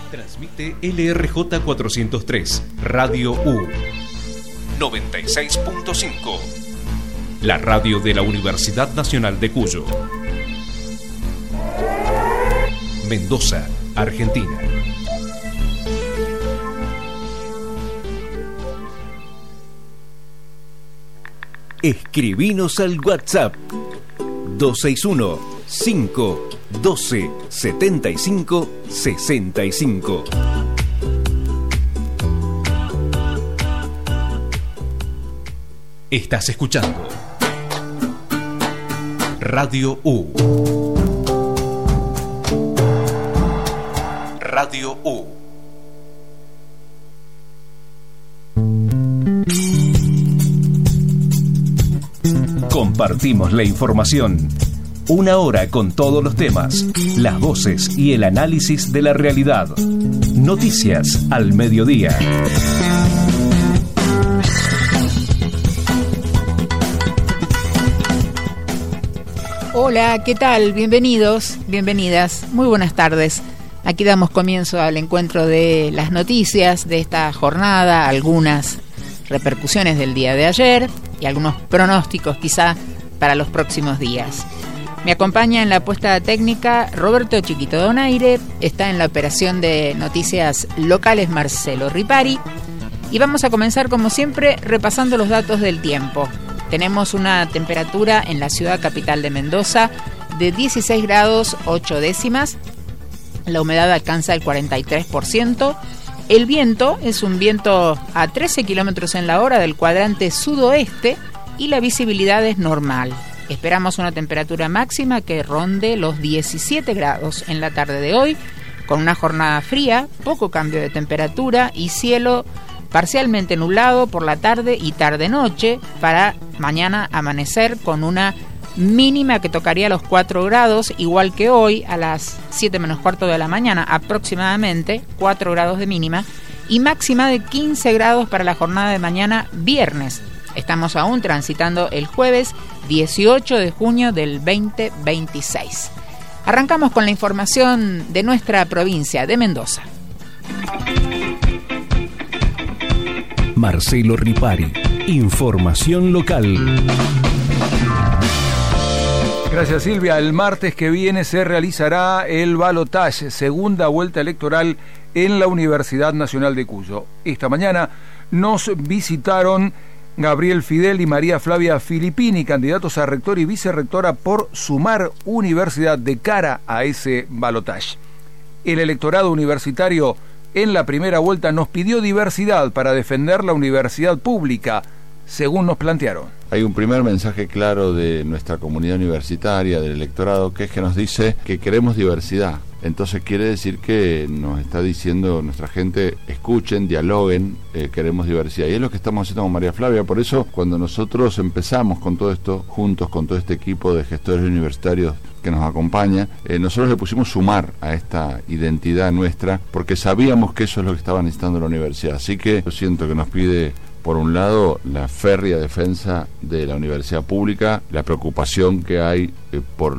Transmite LRJ 403, Radio U 96.5, la radio de la Universidad Nacional de Cuyo. Mendoza, Argentina. Escribinos al WhatsApp 261-512-75-65. Estás escuchando Radio U. Radio U. Compartimos la información. Una hora con todos los temas, las voces y el análisis de la realidad. Noticias al mediodía. Hola, ¿qué tal? Bienvenidos, bienvenidas. Muy buenas tardes. Aquí damos comienzo al encuentro de las noticias de esta jornada, algunas repercusiones del día de ayer y algunos pronósticos quizá para los próximos días. Me acompaña en la puesta técnica Roberto Chiquito Donaire, está en la operación de noticias locales Marcelo Ripari y vamos a comenzar como siempre repasando los datos del tiempo. Tenemos una temperatura en la ciudad capital de Mendoza de 16 grados 8 décimas, la humedad alcanza el 43%, el viento es un viento a 13 kilómetros en la hora del cuadrante sudoeste y la visibilidad es normal. Esperamos una temperatura máxima que ronde los 17 grados en la tarde de hoy, con una jornada fría, poco cambio de temperatura y cielo parcialmente nublado por la tarde y tarde-noche, para mañana amanecer con una mínima que tocaría los 4 grados, igual que hoy a las 7 menos cuarto de la mañana, aproximadamente 4 grados de mínima, y máxima de 15 grados para la jornada de mañana viernes. Estamos aún transitando el jueves 18 de junio del 2026. Arrancamos con la información de nuestra provincia de Mendoza. Marcelo Ripari, información local. Gracias, Silvia. El martes que viene se realizará el balotaje, segunda vuelta electoral en la Universidad Nacional de Cuyo. Esta mañana nos visitaron Gabriel Fidel y María Flavia Filippini, candidatos a rector y vicerrectora por Sumar Universidad de cara a ese balotaje. El electorado universitario en la primera vuelta nos pidió diversidad para defender la universidad pública, según nos plantearon. Hay un primer mensaje claro de nuestra comunidad universitaria, del electorado, que es que nos dice que queremos diversidad. Entonces quiere decir que nos está diciendo nuestra gente, escuchen, dialoguen, queremos diversidad. Y es lo que estamos haciendo con María Flavia. Por eso, cuando nosotros empezamos con todo esto, juntos con todo este equipo de gestores universitarios que nos acompaña, nosotros le pusimos Sumar a esta identidad nuestra, porque sabíamos que eso es lo que estaba necesitando la universidad. Así que yo siento que nos pide, por un lado, la férrea defensa de la universidad pública, la preocupación que hay por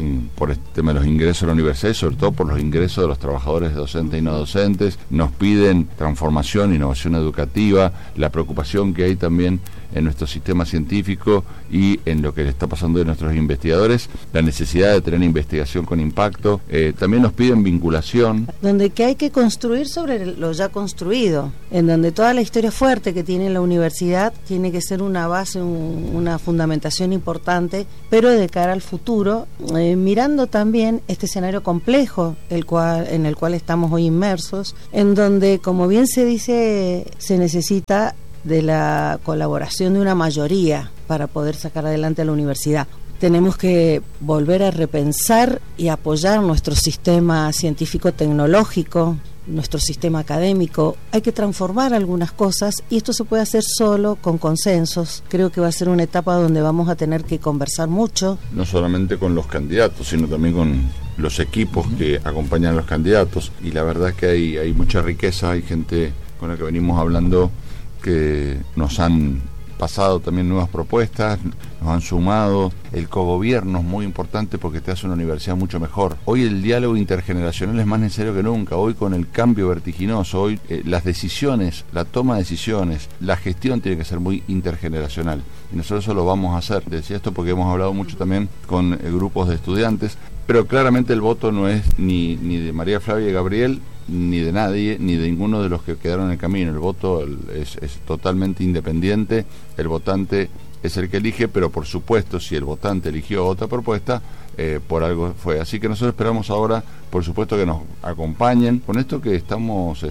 el tema de los ingresos a la universidad y sobre todo por los ingresos de los trabajadores docentes y no docentes. Nos piden transformación, innovación educativa, la preocupación que hay también en nuestro sistema científico y en lo que le está pasando de nuestros investigadores, la necesidad de tener investigación con impacto. También nos piden vinculación. Donde que hay que construir sobre lo ya construido, en donde toda la historia fuerte que tiene la universidad tiene que ser una base, una fundamentación importante, pero de cara al futuro, mirando también este escenario complejo en el cual estamos hoy inmersos, en donde, como bien se dice, se necesita de la colaboración de una mayoría para poder sacar adelante a la universidad. Tenemos que volver a repensar y apoyar nuestro sistema científico-tecnológico, nuestro sistema académico. Hay que transformar algunas cosas y esto se puede hacer solo con consensos. Creo que va a ser una etapa donde vamos a tener que conversar mucho. No solamente con los candidatos, sino también con los equipos que acompañan a los candidatos. Y la verdad es que hay mucha riqueza, hay gente con la que venimos hablando que nos han pasado también nuevas propuestas, nos han sumado. El cogobierno es muy importante porque te hace una universidad mucho mejor. Hoy el diálogo intergeneracional es más necesario que nunca. Hoy con el cambio vertiginoso, hoy las decisiones, la toma de decisiones, la gestión tiene que ser muy intergeneracional. Y nosotros eso lo vamos a hacer. Decía esto porque hemos hablado mucho también con grupos de estudiantes, pero claramente el voto no es ni de María Flavia y Gabriel, ni de nadie, ni de ninguno de los que quedaron en el camino. El voto es totalmente independiente, el votante es el que elige, pero por supuesto si el votante eligió otra propuesta, por algo fue. Así que nosotros esperamos ahora, por supuesto, que nos acompañen con esto que estamos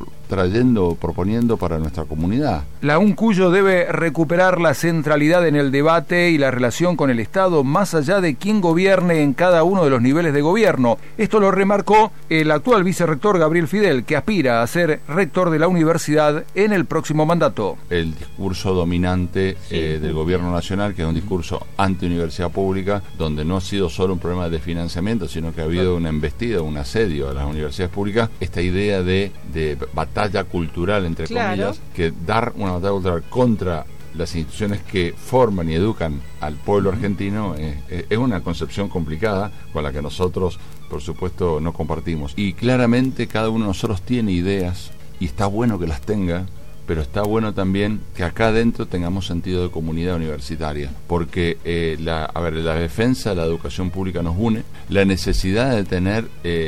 proponiendo para nuestra comunidad. La UNCuyo debe recuperar la centralidad en el debate y la relación con el Estado, más allá de quién gobierne en cada uno de los niveles de gobierno. Esto lo remarcó el actual vicerrector Gabriel Fidel, que aspira a ser rector de la universidad en el próximo mandato. El discurso dominante del gobierno nacional, que es un discurso anti-universidad pública, donde no ha sido solo un problema de financiamiento, sino que ha habido una embestida, un asedio a las universidades públicas. Esta idea de batalla cultural, entre comillas, que dar una batalla cultural contra las instituciones que forman y educan al pueblo argentino es una concepción complicada con la que nosotros, por supuesto, no compartimos. Y claramente cada uno de nosotros tiene ideas y está bueno que las tenga, pero está bueno también que acá adentro tengamos sentido de comunidad universitaria, porque la defensa de la educación pública nos une, la necesidad de tener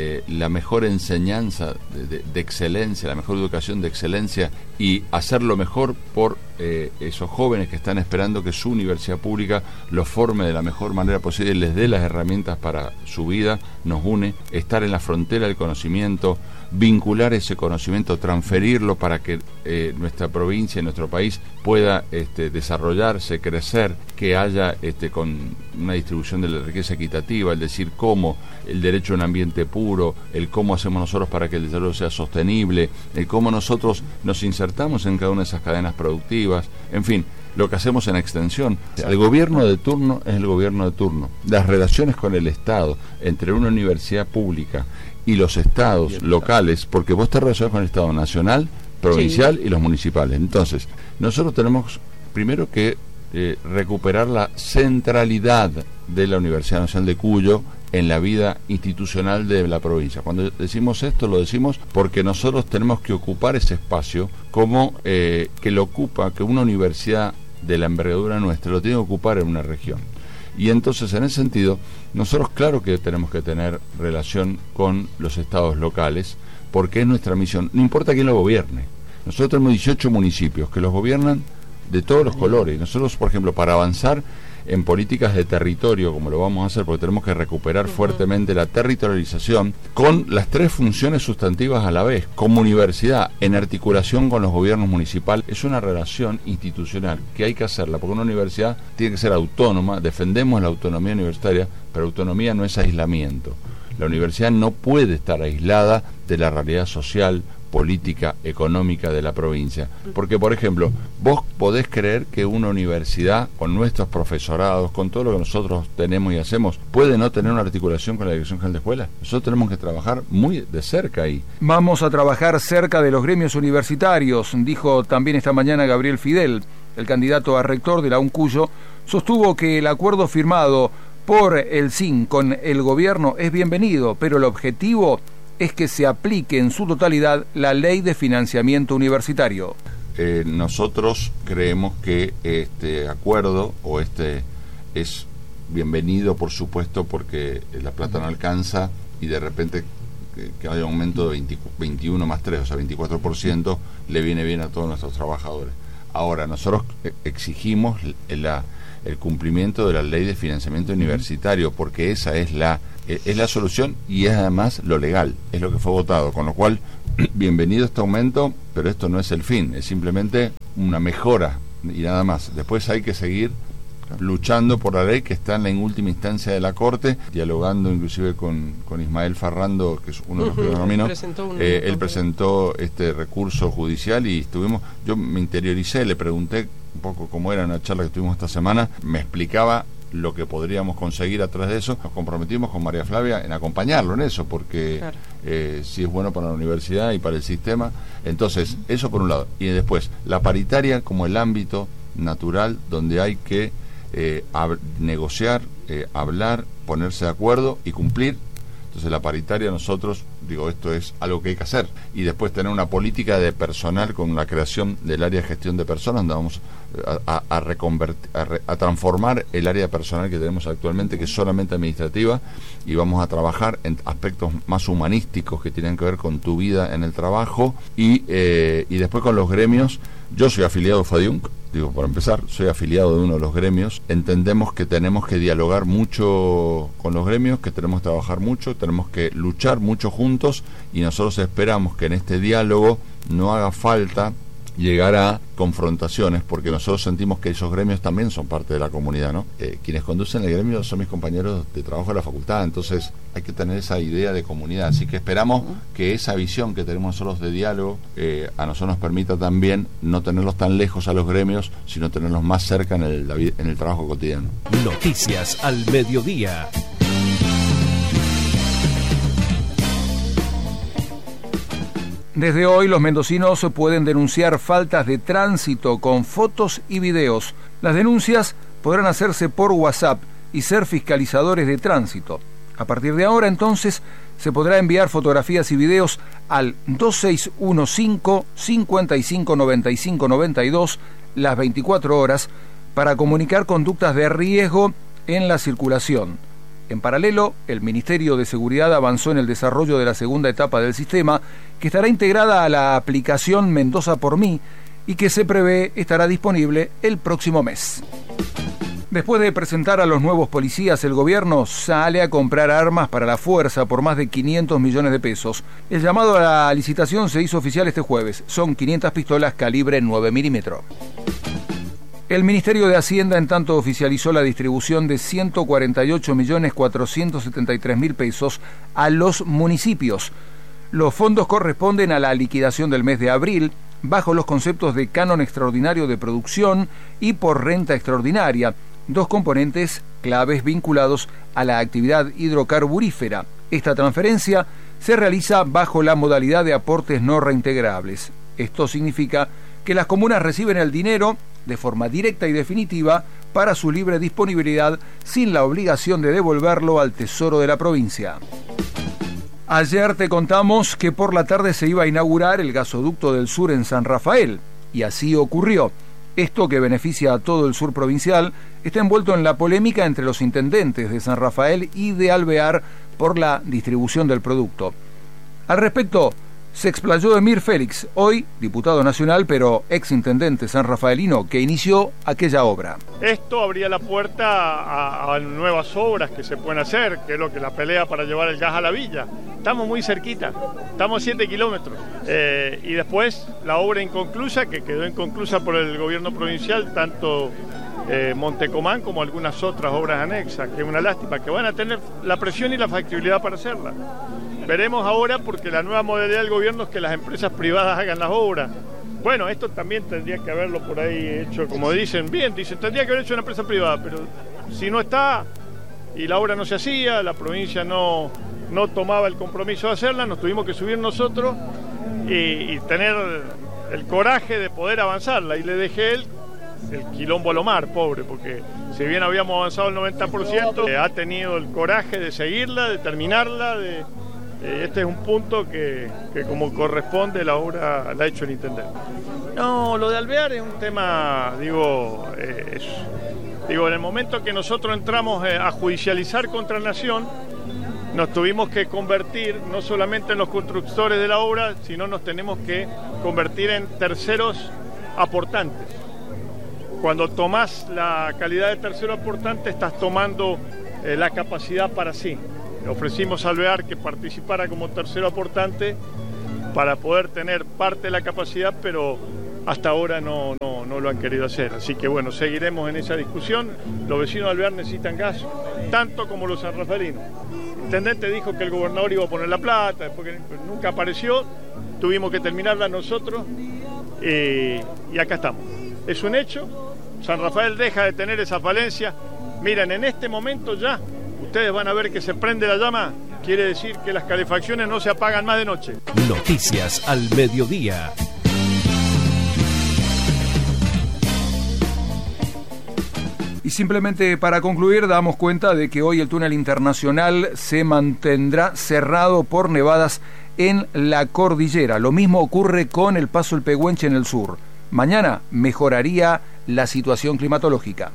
la mejor enseñanza de excelencia, la mejor educación de excelencia y hacerlo mejor por esos jóvenes que están esperando que su universidad pública los forme de la mejor manera posible y les dé las herramientas para su vida, nos une. Estar en la frontera del conocimiento, vincular ese conocimiento, transferirlo para que nuestra provincia y nuestro país pueda desarrollarse, crecer, que haya con una distribución de la riqueza equitativa, es decir, cómo el derecho a un ambiente puro, el cómo hacemos nosotros para que el desarrollo sea sostenible, el cómo nosotros nos insertamos en cada una de esas cadenas productivas, en fin, lo que hacemos en extensión. El gobierno de turno es el gobierno de turno. Las relaciones con el Estado, entre una universidad pública y los estados locales, porque vos te relacionas con el Estado nacional, provincial y los municipales. Entonces, nosotros tenemos primero que recuperar la centralidad de la Universidad Nacional de Cuyo en la vida institucional de la provincia. Cuando decimos esto, lo decimos porque nosotros tenemos que ocupar ese espacio como que lo ocupa, que una universidad de la envergadura nuestra lo tiene que ocupar en una región. Y entonces, en ese sentido, nosotros claro que tenemos que tener relación con los estados locales, porque es nuestra misión, no importa quién lo gobierne. Nosotros tenemos 18 municipios que los gobiernan de todos los colores. Nosotros, por ejemplo, para avanzar en políticas de territorio, como lo vamos a hacer, porque tenemos que recuperar fuertemente la territorialización con las tres funciones sustantivas a la vez, como universidad, en articulación con los gobiernos municipales. Es una relación institucional que hay que hacerla, porque una universidad tiene que ser autónoma. Defendemos la autonomía universitaria, pero autonomía no es aislamiento. La universidad no puede estar aislada de la realidad social, política, económica de la provincia. Porque, por ejemplo, vos podés creer que una universidad, con nuestros profesorados, con todo lo que nosotros tenemos y hacemos, puede no tener una articulación con la Dirección General de Escuelas. Nosotros tenemos que trabajar muy de cerca ahí. Vamos a trabajar cerca de los gremios universitarios, dijo también esta mañana Gabriel Fidel. El candidato a rector de la UNCuyo sostuvo que el acuerdo firmado por el SIN con el gobierno es bienvenido, pero el objetivo es que se aplique en su totalidad la ley de financiamiento universitario. Nosotros creemos que este acuerdo es bienvenido, por supuesto, porque la plata no alcanza y de repente que haya un aumento de 21 más 3, o sea, 24%, le viene bien a todos nuestros trabajadores. Ahora, nosotros exigimos el cumplimiento de la ley de financiamiento universitario, porque esa es la solución y es además lo legal, es lo que fue votado, con lo cual bienvenido este aumento, pero esto no es el fin, es simplemente una mejora y nada más. Después hay que seguir luchando por la ley que está en la última instancia de la Corte, dialogando inclusive con Ismael Farrando, que es uno de los que lo nominó. Él presentó este recurso judicial y yo me interioricé, le pregunté un poco cómo era una charla que tuvimos esta semana, me explicaba lo que podríamos conseguir a través de eso. Nos comprometimos con María Flavia en acompañarlo en eso, porque si es bueno para la universidad y para el sistema. Entonces, eso por un lado. Y después, la paritaria como el ámbito natural donde hay que negociar, hablar, ponerse de acuerdo y cumplir. Entonces la paritaria, nosotros, esto es algo que hay que hacer. Y después tener una política de personal con la creación del área de gestión de personas, donde vamos a transformar el área de personal que tenemos actualmente, que es solamente administrativa, y vamos a trabajar en aspectos más humanísticos que tienen que ver con tu vida en el trabajo, y después con los gremios. Yo soy afiliado a FADIUNC, por empezar, soy afiliado de uno de los gremios. Entendemos que tenemos que dialogar mucho con los gremios, que tenemos que trabajar mucho, tenemos que luchar mucho juntos, y nosotros esperamos que en este diálogo no haga falta llegar a confrontaciones, porque nosotros sentimos que esos gremios también son parte de la comunidad, ¿no? Quienes conducen el gremio son mis compañeros de trabajo de la facultad, entonces hay que tener esa idea de comunidad, así que esperamos que esa visión que tenemos nosotros de diálogo a nosotros nos permita también no tenerlos tan lejos a los gremios, sino tenerlos más cerca en el trabajo cotidiano. Noticias al mediodía. Desde hoy los mendocinos pueden denunciar faltas de tránsito con fotos y videos. Las denuncias podrán hacerse por WhatsApp y ser fiscalizadores de tránsito. A partir de ahora, entonces, se podrá enviar fotografías y videos al 2615 55 95 92 las 24 horas para comunicar conductas de riesgo en la circulación. En paralelo, el Ministerio de Seguridad avanzó en el desarrollo de la segunda etapa del sistema, que estará integrada a la aplicación Mendoza por Mí y que se prevé estará disponible el próximo mes. Después de presentar a los nuevos policías, el gobierno sale a comprar armas para la fuerza por más de 500 millones de pesos. El llamado a la licitación se hizo oficial este jueves. Son 500 pistolas calibre 9 milímetros. El Ministerio de Hacienda, en tanto, oficializó la distribución de 148.473.000 pesos a los municipios. Los fondos corresponden a la liquidación del mes de abril, bajo los conceptos de canon extraordinario de producción y por renta extraordinaria, dos componentes claves vinculados a la actividad hidrocarburífera. Esta transferencia se realiza bajo la modalidad de aportes no reintegrables. Esto significa que las comunas reciben el dinero de forma directa y definitiva para su libre disponibilidad, sin la obligación de devolverlo al Tesoro de la provincia. Ayer te contamos que por la tarde se iba a inaugurar el gasoducto del sur en San Rafael, y así ocurrió. Esto, que beneficia a todo el sur provincial, está envuelto en la polémica entre los intendentes de San Rafael y de Alvear por la distribución del producto. Al respecto, se explayó Emir Félix, hoy diputado nacional, pero ex intendente sanrafaelino, que inició aquella obra. Esto abría la puerta a nuevas obras que se pueden hacer, que es lo que la pelea para llevar el gas a la villa. Estamos muy cerquita, estamos a 7 kilómetros. Y después la obra inconclusa, que quedó inconclusa por el gobierno provincial, tanto Montecomán como algunas otras obras anexas, que es una lástima, que van a tener la presión y la factibilidad para hacerla. Veremos ahora, porque la nueva modalidad del gobierno es que las empresas privadas hagan las obras. Bueno, esto también tendría que haberlo por ahí hecho, como dicen, tendría que haber hecho una empresa privada, pero si no está y la obra no se hacía, la provincia no tomaba el compromiso de hacerla, nos tuvimos que subir nosotros y tener el coraje de poder avanzarla, y le dejé el quilombo a Lomar, pobre, porque si bien habíamos avanzado el 90%, ha tenido el coraje de seguirla, de terminarla, este es un punto que como corresponde la obra la ha hecho el intendente. No, lo de Alvear es un tema, en el momento que nosotros entramos a judicializar contra Nación, nos tuvimos que convertir no solamente en los constructores de la obra, sino nos tenemos que convertir en terceros aportantes. Cuando tomás la calidad de tercero aportante, estás tomando la capacidad para sí. Ofrecimos a Alvear que participara como tercero aportante para poder tener parte de la capacidad, pero hasta ahora no lo han querido hacer. Así que bueno, seguiremos en esa discusión. Los vecinos de Alvear necesitan gas, tanto como los sanrafaelinos. El intendente dijo que el gobernador iba a poner la plata, después que nunca apareció, tuvimos que terminarla nosotros y acá estamos. Es un hecho, San Rafael deja de tener esa falencia. Miren, en este momento ya ustedes van a ver que se prende la llama, quiere decir que las calefacciones no se apagan más de noche. Noticias al mediodía. Y simplemente para concluir, damos cuenta de que hoy el túnel internacional se mantendrá cerrado por nevadas en la cordillera. Lo mismo ocurre con el Paso El Pehuenche en el sur. Mañana mejoraría la situación climatológica.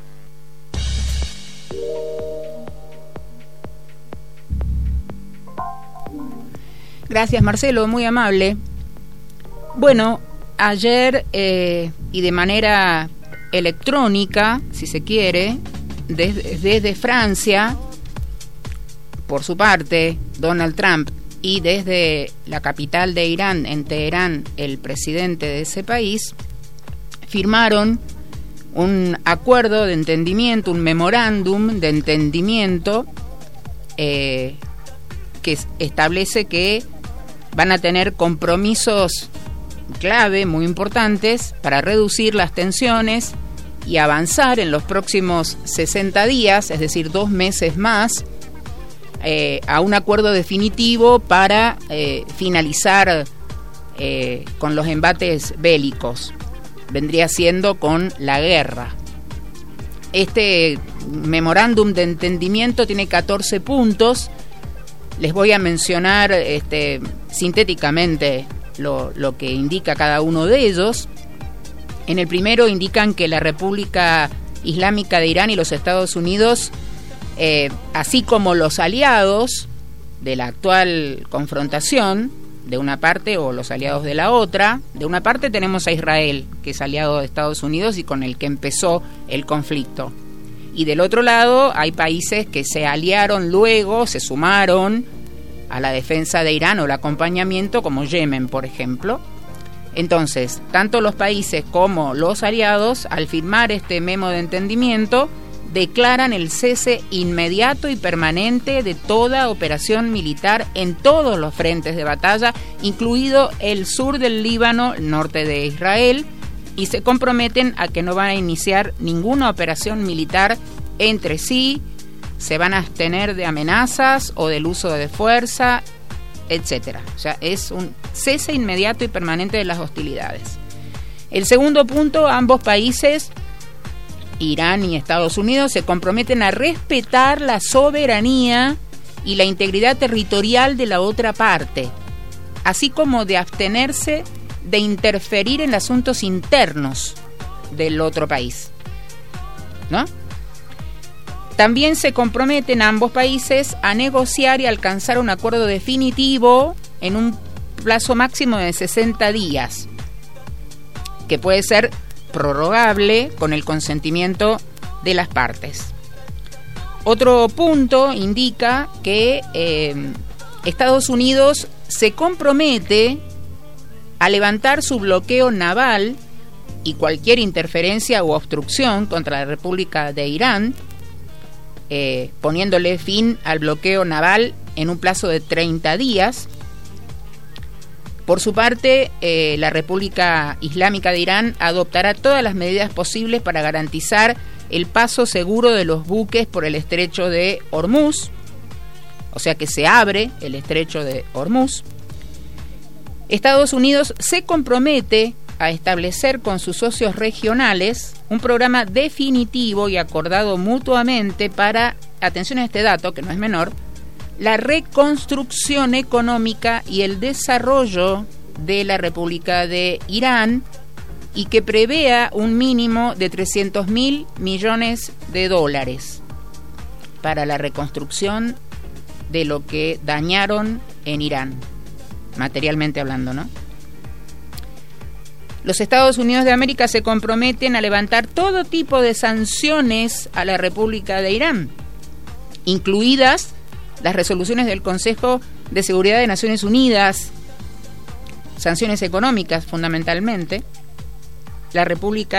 Gracias, Marcelo, muy amable. Bueno, ayer y de manera electrónica, si se quiere, desde Francia, por su parte, Donald Trump, y desde la capital de Irán, en Teherán, el presidente de ese país, firmaron un acuerdo de entendimiento, un memorándum de entendimiento que establece que van a tener compromisos clave, muy importantes, para reducir las tensiones y avanzar en los próximos 60 días, es decir, 2 meses más, a un acuerdo definitivo para finalizar con los embates bélicos. Vendría siendo con la guerra. Este memorándum de entendimiento tiene 14 puntos. Les voy a mencionar sintéticamente lo que indica cada uno de ellos. En el primero indican que la República Islámica de Irán y los Estados Unidos, así como los aliados de la actual confrontación, de una parte, o los aliados de la otra, de una parte tenemos a Israel, que es aliado de Estados Unidos y con el que empezó el conflicto. Y del otro lado hay países que se aliaron luego, se sumaron a la defensa de Irán o el acompañamiento, como Yemen, por ejemplo. Entonces, tanto los países como los aliados, al firmar este memo de entendimiento, declaran el cese inmediato y permanente de toda operación militar en todos los frentes de batalla, incluido el sur del Líbano, el norte de Israel, y se comprometen a que no van a iniciar ninguna operación militar entre sí, se van a abstener de amenazas o del uso de fuerza, etcétera. O sea, es un cese inmediato y permanente de las hostilidades. El segundo punto, ambos países, Irán y Estados Unidos, se comprometen a respetar la soberanía y la integridad territorial de la otra parte, así como de abstenerse de interferir en asuntos internos del otro país, ¿no? También se comprometen ambos países a negociar y alcanzar un acuerdo definitivo en un plazo máximo de 60 días, que puede ser prorrogable con el consentimiento de las partes. Otro punto indica que Estados Unidos se compromete a levantar su bloqueo naval y cualquier interferencia u obstrucción contra la República de Irán, poniéndole fin al bloqueo naval en un plazo de 30 días. Por su parte, la República Islámica de Irán adoptará todas las medidas posibles para garantizar el paso seguro de los buques por el estrecho de Hormuz, o sea que se abre el estrecho de Hormuz. Estados Unidos se compromete a establecer con sus socios regionales un programa definitivo y acordado mutuamente para, atención a este dato que no es menor, la reconstrucción económica y el desarrollo de la República de Irán, y que prevea un mínimo de $300.000 millones para la reconstrucción de lo que dañaron en Irán, materialmente hablando, ¿no? Los Estados Unidos de América se comprometen a levantar todo tipo de sanciones a la República de Irán, incluidas las resoluciones del Consejo de Seguridad de Naciones Unidas, sanciones económicas fundamentalmente. La República